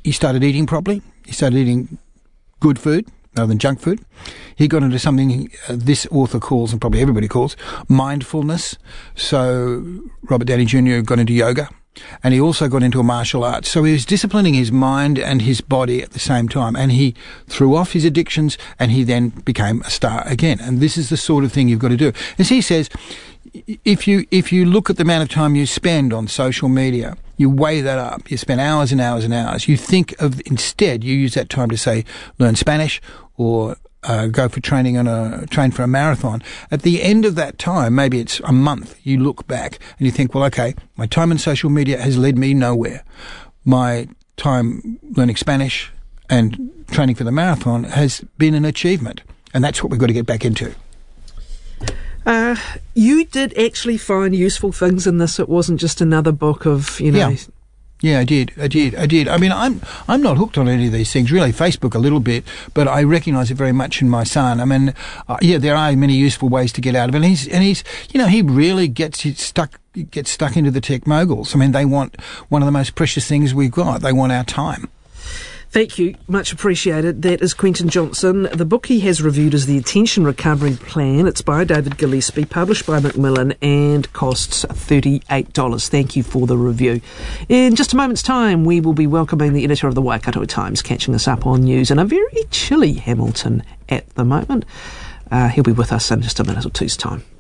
he started eating properly. He started eating good food rather than junk food. He got into something this author calls, and probably everybody calls, mindfulness. So Robert Downey Jr. got into yoga, and he also got into a martial arts. So he was disciplining his mind and his body at the same time, and he threw off his addictions, and he then became a star again. And this is the sort of thing you've got to do. As he says, if you look at the amount of time you spend on social media, you weigh that up, you spend hours and hours and hours, you think of, instead, you use that time to, say, learn Spanish or go for train for a marathon. At the end of that time, maybe it's a month, you look back and you think, well, okay, my time on social media has led me nowhere. My time learning Spanish and training for the marathon has been an achievement. And that's what we've got to get back into. You did actually find useful things in this. It wasn't just another book of, Yeah, I did. I mean, I'm not hooked on any of these things, really. Facebook a little bit, but I recognise it very much in my son. I mean, there are many useful ways to get out of it. And he's he really gets stuck into the tech moguls. I mean, they want one of the most precious things we've got. They want our time. Thank you. Much appreciated. That is Quentin Johnson. The book he has reviewed is The Attention Recovery Plan. It's by David Gillespie, published by Macmillan, and costs $38. Thank you for the review. In just a moment's time, we will be welcoming the editor of the Waikato Times, catching us up on news in a very chilly Hamilton at the moment. He'll be with us in just a minute or two's time.